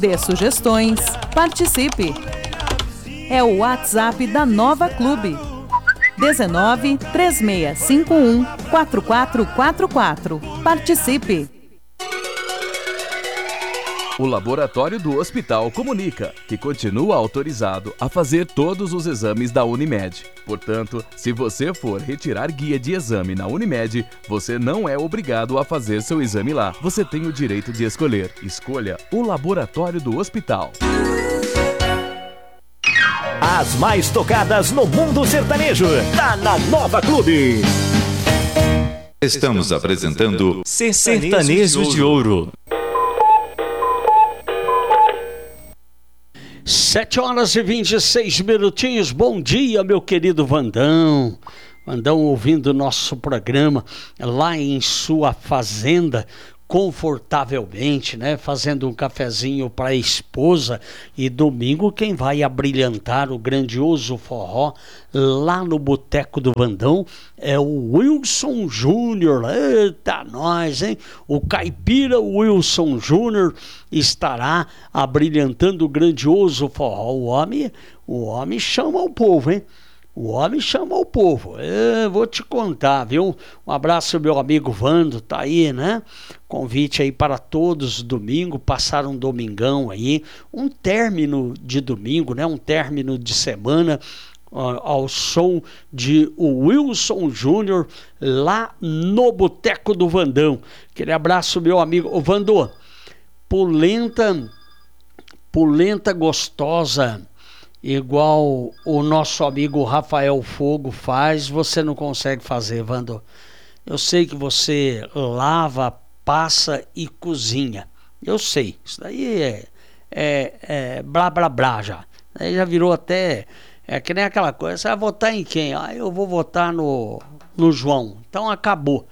dê sugestões, participe. É o WhatsApp da Nova Clube. 19 3651 4444. Participe. O Laboratório do Hospital comunica que continua autorizado a fazer todos os exames da Unimed. Portanto, se você for retirar guia de exame na Unimed, você não é obrigado a fazer seu exame lá. Você tem o direito de escolher. Escolha o Laboratório do Hospital. As mais tocadas no mundo sertanejo, tá na Nova Clube. Estamos apresentando Sertanejos de Ouro. 7h26. Bom dia, meu querido Vandão. Vandão ouvindo nosso programa lá em sua fazenda, confortavelmente, né? Fazendo um cafezinho para a esposa. E domingo quem vai abrilhantar o grandioso forró lá no Boteco do Vandão é o Wilson Júnior. Eita, nós, hein? O caipira Wilson Júnior estará abrilhantando o grandioso forró. O homem chama o povo, hein? O homem chama o povo. Eu vou te contar, viu? Um abraço, meu amigo Vando, tá aí, né? Convite aí para todos domingo, passar um domingão aí, um término de domingo, né? Um término de semana ao som de o Wilson Júnior lá no Boteco do Vandão. Aquele abraço, meu amigo. Ô, Vandô, polenta gostosa, igual o nosso amigo Rafael Fogo faz, você não consegue fazer, Vando. Eu sei que você lava, passa e cozinha. Eu sei. Isso daí é blá blá blá já. Aí já virou até... É que nem aquela coisa. Você vai votar em quem? Eu vou votar no João. Então acabou.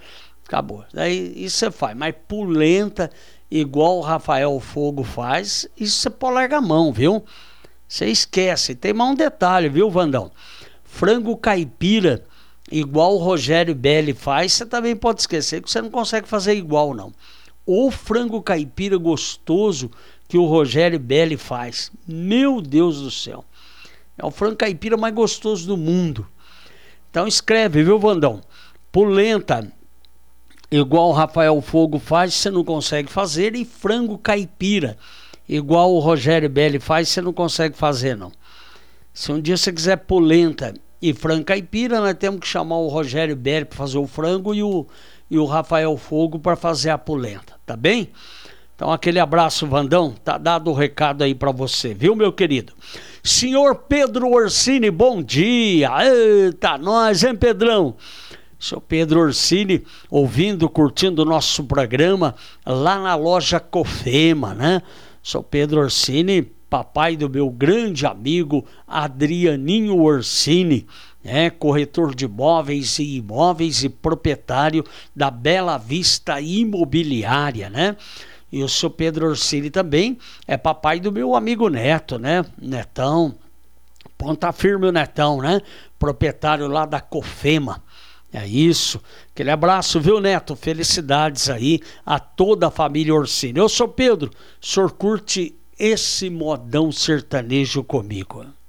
Daí isso você faz. Mas polenta, igual o Rafael Fogo faz, isso você pode largar a mão, viu? Você esquece. Tem mais um detalhe, viu, Vandão? Frango caipira, igual o Rogério Belli faz, você também pode esquecer que você não consegue fazer igual, não. O frango caipira gostoso que o Rogério Belli faz. Meu Deus do céu. É o frango caipira mais gostoso do mundo. Então escreve, viu, Vandão? Polenta, igual o Rafael Fogo faz, você não consegue fazer. E frango caipira, igual o Rogério Belli faz, você não consegue fazer, não. Se um dia você quiser polenta e frango caipira, nós temos que chamar o Rogério Belli para fazer o frango e o Rafael Fogo para fazer a polenta, tá bem? Então aquele abraço, Vandão, tá dado o recado aí para você, viu, meu querido? Senhor Pedro Orsini, bom dia. Eita, nós, hein, Pedrão? Senhor Pedro Orsini, ouvindo, curtindo o nosso programa lá na loja Cofema, né? Sou Pedro Orsini, papai do meu grande amigo Adrianinho Orsini, né? Corretor de imóveis e proprietário da Bela Vista Imobiliária, né? E o seu Pedro Orsini também é papai do meu amigo Neto, né? Netão, ponta firme o Netão, né? Proprietário lá da Cofema. É isso. Aquele abraço, viu, Neto? Felicidades aí a toda a família Orsini. Eu sou Pedro, o senhor curte esse modão sertanejo comigo?